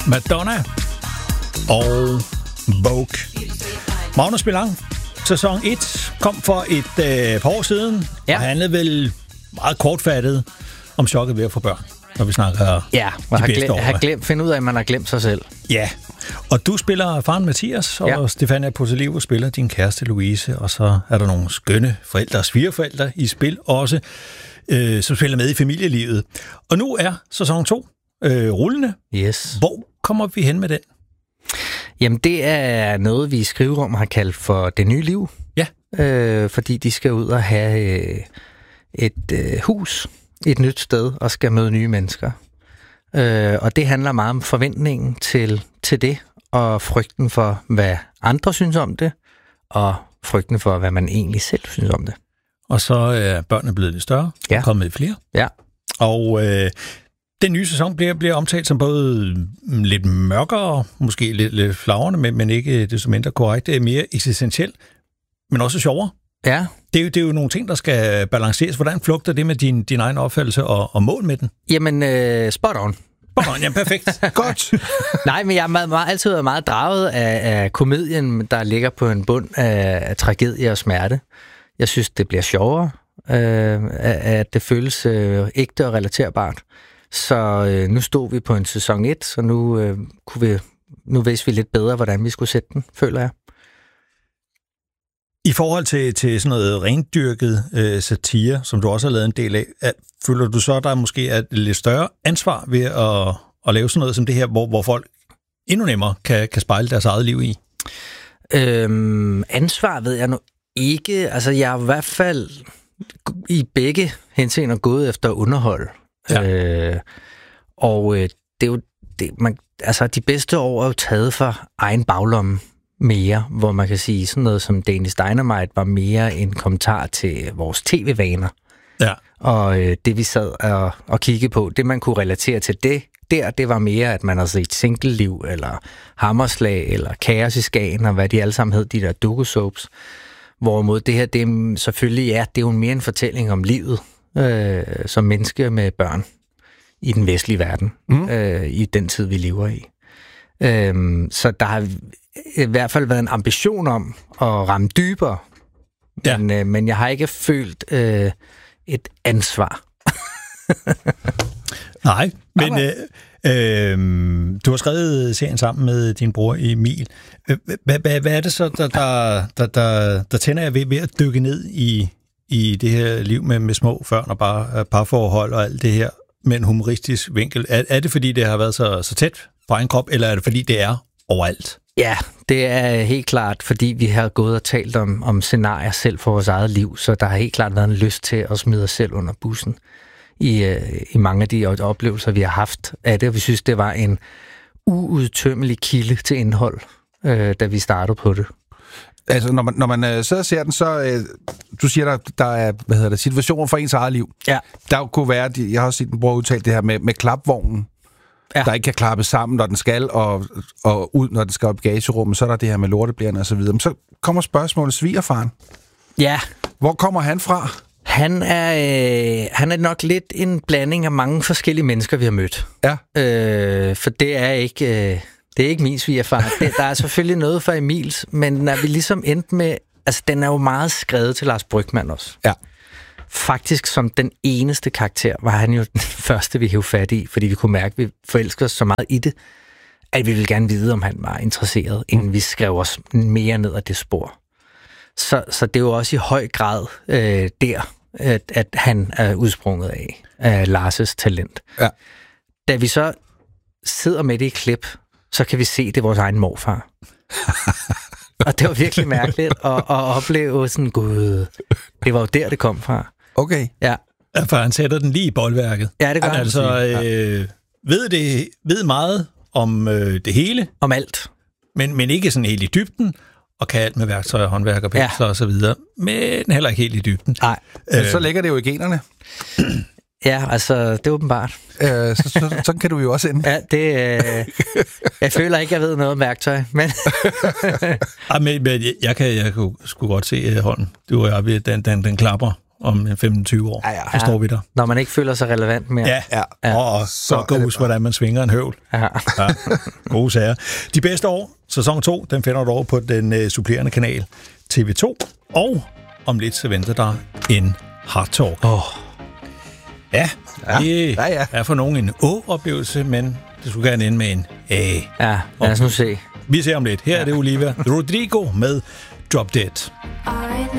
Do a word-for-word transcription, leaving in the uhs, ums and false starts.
Madonna og Vogue. Magnus Belang, sæson et kom for et øh, par år siden, ja. Og handlede vel meget kortfattet om chokket ved at få børn, når vi snakker ja, og har glemt, har glemt, finde ud af, at man har glemt sig selv. Ja, og du spiller faren Mathias, og ja. Stefania Potalivo spiller din kæreste Louise, og så er der nogle skønne forældre og svigerforældre i spil også, øh, som spiller med i familielivet. Og nu er sæson to øh, rullende. Yes. Hvor kommer vi hen med den? Jamen, det er noget, vi i Skriverum har kaldt for Det Nye Liv. Ja. Øh, fordi de skal ud og have øh, et øh, hus, et nyt sted, og skal møde nye mennesker. Øh, og det handler meget om forventningen til, til det, og frygten for, hvad andre synes om det, og frygten for, hvad man egentlig selv synes om det. Og så er børnene blevet lidt større, ja. Og kommet flere. Ja. Og øh, den nye sæson bliver, bliver omtalt som både lidt mørkere, måske lidt, lidt flagrende, men, men ikke desto mindre korrekt. Det er mere eksistentielt, men også sjovere. Ja. Det er, jo, det er jo nogle ting, der skal balanceres. Hvordan flugter det med din, din egen opfattelse og, og mål med den? Jamen, øh, spot on. Spot on, ja, perfekt. Godt. Nej, men jeg har meget, meget, altid været meget draget af, af komedien, der ligger på en bund af, af tragedie og smerte. Jeg synes, det bliver sjovere, øh, at det føles øh, ægte og relaterbart. Så øh, nu stod vi på en sæson et, så nu, øh, kunne vi, nu vidste vi lidt bedre, hvordan vi skulle sætte den, føler jeg. I forhold til, til sådan noget rendyrket øh, satire, som du også har lavet en del af, at, føler du så, at der måske er et lidt større ansvar ved at, at lave sådan noget som det her, hvor, hvor folk endnu nemmere kan, kan spejle deres eget liv i? Øhm, ansvar ved jeg nu ikke. Altså, jeg er i hvert fald i begge henseender gået efter underhold. Ja. Øh, og øh, det er jo det, man, altså, de bedste år er jo taget for egen baglomme mere, hvor man kan sige sådan noget som Danish Dynamite var mere en kommentar til vores tv-vaner. Ja. Og øh, det vi sad og, og kiggede på, det man kunne relatere til det, der, det var mere, at man har set Single-liv, eller Hammerslag, eller Kaos i Skagen, og hvad de alle sammen hed, de der doku-soaps. Hvorimod det her, det er selvfølgelig, ja, det er jo mere en fortælling om livet, øh, som menneske med børn i den vestlige verden, mm. øh, i den tid, vi lever i. Øh, så der har i hvert fald været en ambition om at ramme dybere, ja. men, øh, men jeg har ikke følt øh, et ansvar. Nej, men øh, øh, du har skrevet serien sammen med din bror Emil. Hvad, hvad, hvad er det så, der, der, der, der, der tænder jeg ved, ved at dykke ned i, i det her liv med, med små børn og bare parforhold og alt det her med en humoristisk vinkel? Er, er det, fordi det har været så, så tæt på egen krop, eller er det, fordi det er overalt? Ja, det er helt klart, fordi vi har gået og talt om, om scenarier selv for vores eget liv, så der har helt klart været en lyst til at smide os selv under bussen i, i mange af de oplevelser, vi har haft af det, og vi synes, det var en uudtømmelig kilde til indhold, øh, da vi startede på det. Altså, når man, når man øh, så ser den, så... Øh, du siger, der, der er hvad hedder det, situationer for ens eget liv. Ja. Der kunne være... Jeg har også set den bror udtalt det her med, med klapvognen, ja. Der ikke kan klappe sammen, når den skal, og, og ud, når den skal op i bagagerummet. Så er der det her med lorteblærerne og så videre. Men så kommer spørgsmålet, svigerfaren. Ja. Hvor kommer han fra? Han er, øh, han er nok lidt en blanding af mange forskellige mennesker, vi har mødt. Ja. Øh, for det er ikke... Øh, Det er ikke min svigerfar. Det, der er selvfølgelig noget for Emils, men når vi ligesom endte med... Altså, den er jo meget skrevet til Lars Brygmann også. Ja. Faktisk som den eneste karakter var han jo den første, vi hævde fat i, fordi vi kunne mærke, at vi forelskede os så meget i det, at vi ville gerne vide, om han var interesseret, inden vi skrev os mere ned ad det spor. Så, så det er jo også i høj grad øh, der, at, at han er udsprunget af, af Lars' talent. Ja. Da vi så sidder med det i klip, så kan vi se, det er vores egen morfar. Og det var virkelig mærkeligt at, at opleve sådan, gud, det var jo der, det kom fra. Okay. Ja. Ja, for han sætter den lige i boldværket. Ja, det gør han. han. Altså, øh, ved, det, ved meget om øh, det hele. Om alt. Men, men ikke sådan helt i dybden, og kan alt med værktøjer, håndværk og pensler ja. og så videre. Men heller ikke helt i dybden. Nej. Øh, så ligger det jo i generne. Ja, altså, det er åbenbart. Øh, så, så, sådan kan du jo også ende. Ja, det... Øh, jeg føler ikke, jeg ved noget om værktøj, men... ja, men, men jeg kan, jeg kunne sgu godt se, Holm, du og jeg, den, den, den klapper om femten til tyve år. Ja, ja. Så står vi der. Når man ikke føler sig relevant mere. Ja, Ja. ja. Og, og så, så gå husk, hvordan man svinger en høvl. Ja. Ja, gode sager. De bedste år, sæson to, den finder du over på den uh, supplerende kanal T V to. Og om lidt, så venter der en Hard Talk. Oh. Ja, Ja. det Ja, ja. er for nogen en å-oplevelse, men det skulle gerne ende med en æ. Ja, lad os nu se. Vi ser om lidt. Her er det Olivia Rodrigo med Drop Dead. I know